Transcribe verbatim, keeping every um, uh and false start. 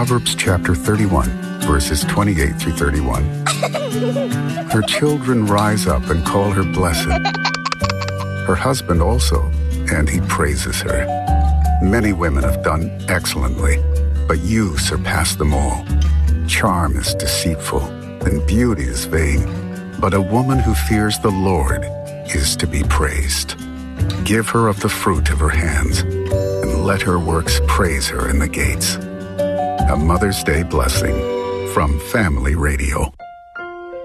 Proverbs chapter thirty-one, verses twenty-eight through thirty-one. Her children rise up and call her blessed. Her husband also, and he praises her. Many women have done excellently, but you surpass them all. Charm is deceitful, and beauty is vain, but a woman who fears the Lord is to be praised. Give her of the fruit of her hands, and let her works praise her in the gates. A Mother's Day blessing from Family Radio.